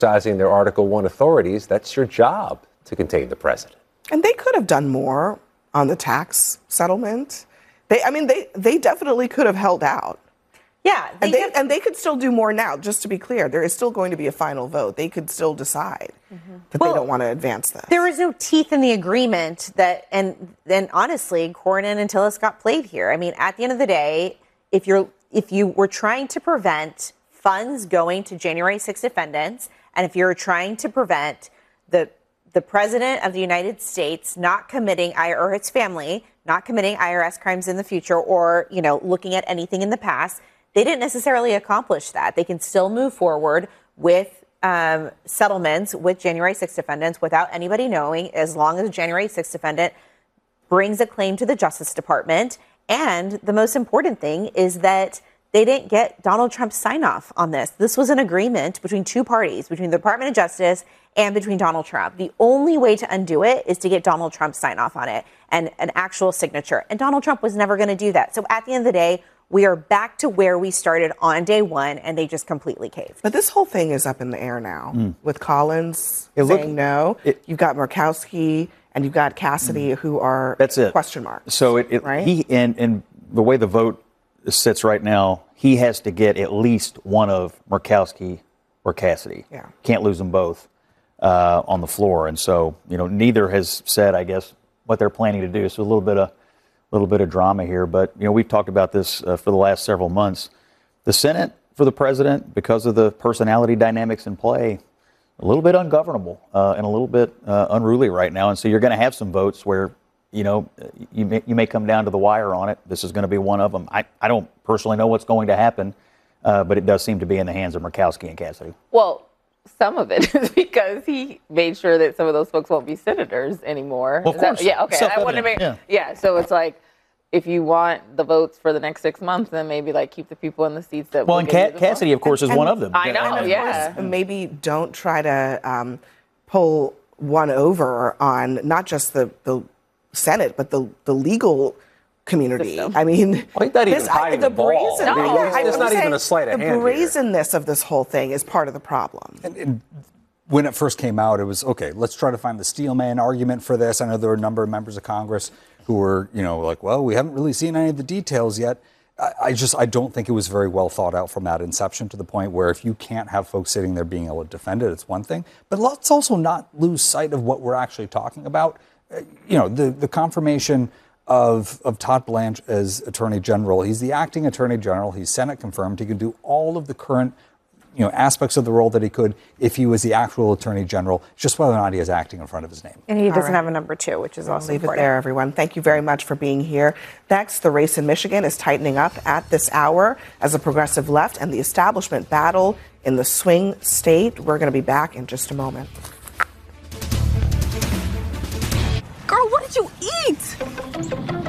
exercising their Article 1 authorities. That's your job, to contain the president. And they could have done more on the tax settlement. They definitely could have held out. Yeah. And they could still do more now, just to be clear. There is still going to be a final vote. They could still decide that they don't want to advance this. There was no teeth in the agreement and honestly, Cornyn and Tillis got played here. I mean, at the end of the day, if you were trying to prevent funds going to January 6 defendants, and if you're trying to prevent the president of the United States not committing, or his family not committing IRS crimes in the future, or, looking at anything in the past, they didn't necessarily accomplish that. They can still move forward with settlements with January 6 defendants without anybody knowing, as long as a January 6 defendant brings a claim to the Justice Department. And the most important thing is that they didn't get Donald Trump's sign-off on this. This was an agreement between two parties, between the Department of Justice and between Donald Trump. The only way to undo it is to get Donald Trump's sign-off on it and an actual signature. And Donald Trump was never going to do that. So at the end of the day, we are back to where we started on day one, and they just completely caved. But this whole thing is up in the air now, with Collins saying no. You've got Murkowski and you've got Cassidy, who are question marks. So right? He and the way the vote sits right now, he has to get at least one of Murkowski or Cassidy. Yeah. Can't lose them both on the floor. And so, neither has said, I guess, what they're planning to do. So a little bit of drama here. But, we've talked about this for the last several months. The Senate for the president, because of the personality dynamics in play, a little bit ungovernable and a little bit unruly right now. And so you're going to have some votes where, you may come down to the wire on it. This is going to be one of them. I don't personally know what's going to happen, but it does seem to be in the hands of Murkowski and Cassidy. Well, some of it is because he made sure that some of those folks won't be senators anymore. Well, of course. Yeah, okay. I want to make, so it's like, if you want the votes for the next 6 months, then maybe keep the people in the seats that. Well, and Cassidy, of course, is one of them. I know, yeah. Maybe don't try to pull one over on not just the Senate, but the legal community. I mean, not even hiding the ball. It's not even a sleight of hand. The brazenness of this whole thing is part of the problem. And when it first came out, it was, okay, let's try to find the Steelman argument for this. I know there were a number of members of Congress who were, well, we haven't really seen any of the details yet. I don't think it was very well thought out from that inception, to the point where if you can't have folks sitting there being able to defend it, it's one thing. But let's also not lose sight of what we're actually talking about. The confirmation of Todd Blanche as Attorney General. He's the acting Attorney General. He's Senate confirmed. He can do all of the current aspects of the role that he could if he was the actual Attorney General. It's just whether or not he is acting in front of his name. And he doesn't have a number two, which is also leave important. it there, everyone. Thank you very much for being here. Next, the race in Michigan is tightening up at this hour as the progressive left and the establishment battle in the swing state. We're going to be back in just a moment. Girl, what did you eat?